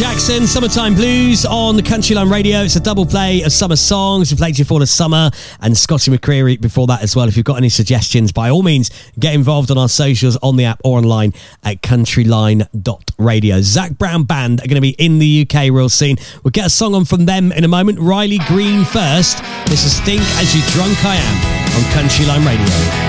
Jackson, Summertime Blues on the Country Line Radio. It's a double play of summer songs. We played You for the Summer and Scotty McCreery before that as well. If you've got any suggestions, by all means, get involved on our socials, on the app or online at countryline.radio. Zac Brown Band are going to be in the UK real soon. We'll get a song on from them in a moment. Riley Green first. This is Think As You Drunk I Am on Country Line Radio.